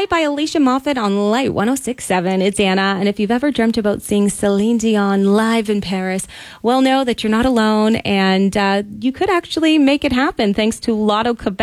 Moonlight by Alicia Moffat on Light 106.7. It's Anna, and if you've ever dreamt about seeing Celine Dion live in Paris, well, know that you're not alone, and you could actually make it happen thanks to Lotto Quebec.